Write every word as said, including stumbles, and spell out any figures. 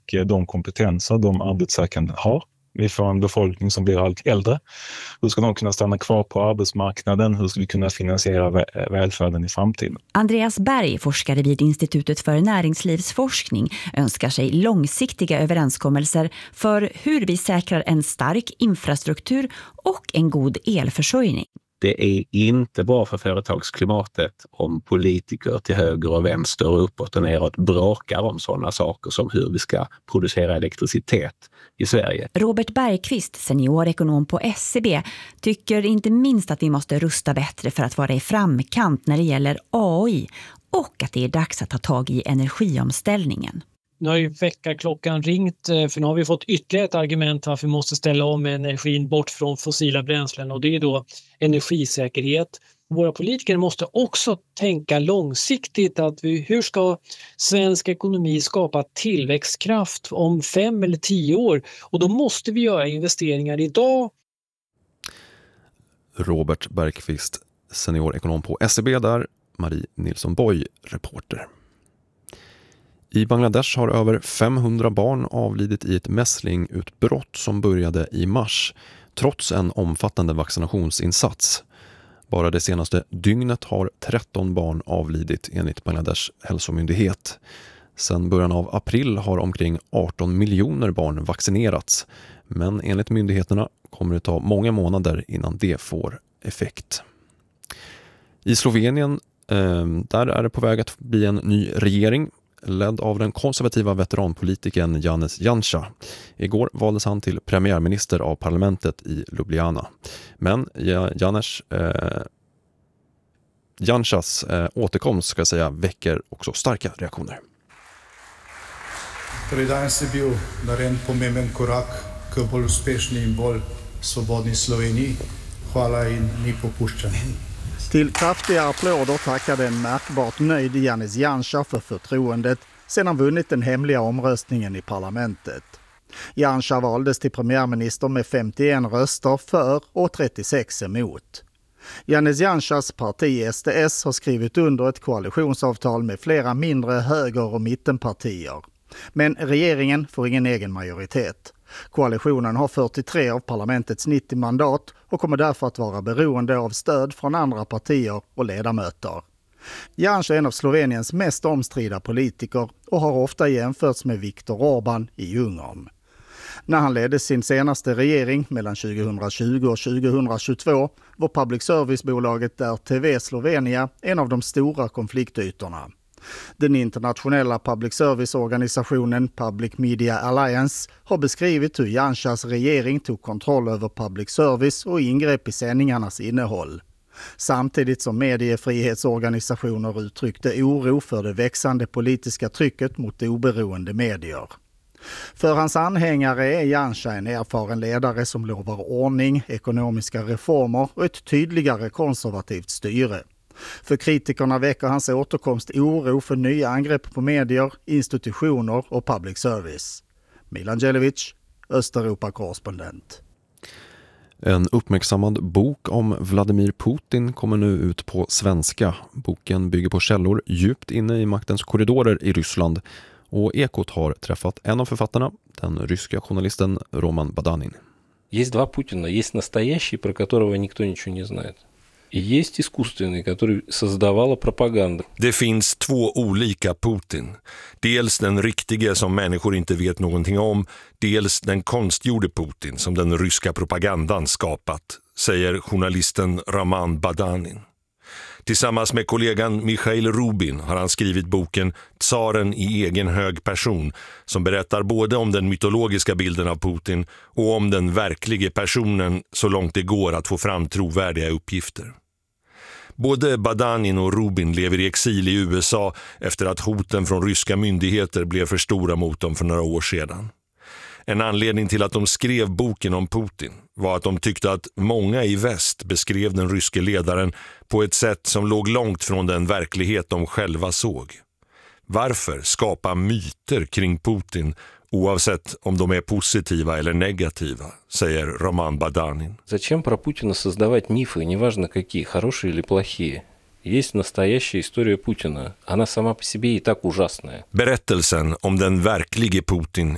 de kompetenser de arbetssökande har. Vi får en befolkning som blir allt äldre. Hur ska de kunna stanna kvar på arbetsmarknaden? Hur ska vi kunna finansiera vä- välfärden i framtiden? Andreas Berg, forskare vid Institutet för näringslivsforskning, önskar sig långsiktiga överenskommelser för hur vi säkrar en stark infrastruktur och en god elförsörjning. Det är inte bra för företagsklimatet om politiker till höger och vänster och uppåt och neråt bråkar om sådana saker som hur vi ska producera elektricitet i Sverige. Robert Bergqvist, seniorekonom på S C B, tycker inte minst att vi måste rusta bättre för att vara i framkant när det gäller A I och att det är dags att ta tag i energiomställningen. Nu har ju väckarklockan ringt, för nu har vi fått ytterligare ett argument varför vi måste ställa om energin bort från fossila bränslen, och det är då energisäkerhet. Våra politiker måste också tänka långsiktigt att vi, hur ska svensk ekonomi skapa tillväxtkraft om fem eller tio år, och då måste vi göra investeringar idag. Robert Bergqvist, seniorekonom på S C B där, Marie Nilsson Boy, reporter. I Bangladesh har över femhundra barn avlidit i ett mässlingutbrott som började i mars, trots en omfattande vaccinationsinsats. Bara det senaste dygnet har tretton barn avlidit enligt Bangladesh hälsomyndighet. Sedan början av april har omkring arton miljoner barn vaccinerats, men enligt myndigheterna kommer det ta många månader innan det får effekt. I Slovenien eh, där är det på väg att bli en ny regering, ledd av den konservativa veteranpolitikern Janez Janša. Igår valdes han till premiärminister av parlamentet i Ljubljana. Men Janez eh, Janšas eh, återkomst ska jag säga väcker också starka reaktioner. Danes je bil narejen pomemben korak k bolj uspešni in bolj svobodni Sloveniji. Hvala in ni popuščanje. Till kraftiga applåder tackade en märkbart nöjd Janez Janša för förtroendet sedan han vunnit den hemliga omröstningen i parlamentet. Janša valdes till premiärminister med femtioen röster för och trettiosex emot. Janez Janšas parti S D S har skrivit under ett koalitionsavtal med flera mindre höger- och mittenpartier. Men regeringen får ingen egen majoritet. Koalitionen har fyrtiotre av parlamentets nittio mandat och kommer därför att vara beroende av stöd från andra partier och ledamöter. Janša är en av Sloveniens mest omstridda politiker och har ofta jämförts med Viktor Orbán i Ungern. När han ledde sin senaste regering mellan tjugohundratjugo och tjugohundratjugotvå var public service-bolaget R T V Slovenia en av de stora konfliktytorna. Den internationella public service-organisationen Public Media Alliance har beskrivit hur Janšas regering tog kontroll över public service och ingrepp i sändningarnas innehåll. Samtidigt som mediefrihetsorganisationer uttryckte oro för det växande politiska trycket mot oberoende medier. För hans anhängare är Janša en erfaren ledare som lovar ordning, ekonomiska reformer och ett tydligare konservativt styre. För kritikerna väcker hans återkomst oro för nya angrepp på medier, institutioner och public service. Milan Djelevic, Östeuropa-korrespondent. En uppmärksammad bok om Vladimir Putin kommer nu ut på svenska. Boken bygger på källor djupt inne i maktens korridorer i Ryssland. Och Ekot har träffat en av författarna, den ryska journalisten Roman Badanin. Есть два Путина. Есть настоящий, про которого никто ничего не знает. И есть искусственный, который создавала пропаганду. Det finns två olika Putin. Dels den riktiga som människor inte vet någonting om, dels den konstgjorde Putin som den ryska propagandan skapat, säger journalisten Roman Badanin. Tillsammans med kollegan Mikhail Rubin har han skrivit boken Tsaren i egen hög person, som berättar både om den mytologiska bilden av Putin och om den verkliga personen så långt det går att få fram trovärdiga uppgifter. Både Badanin och Rubin lever i exil i U S A efter att hoten från ryska myndigheter blev för stora mot dem för några år sedan. En anledning till att de skrev boken om Putin var att de tyckte att många i väst beskrev den ryske ledaren på ett sätt som låg långt från den verklighet de själva såg. Varför skapa myter kring Putin oavsett om de är positiva eller negativa, säger Roman Badanin. Зачем про Путина создавать мифы, неважно какие, хорошие или плохие? Есть настоящая история Путина. Она сама по себе и так ужасная. Berättelsen om den verkliga Putin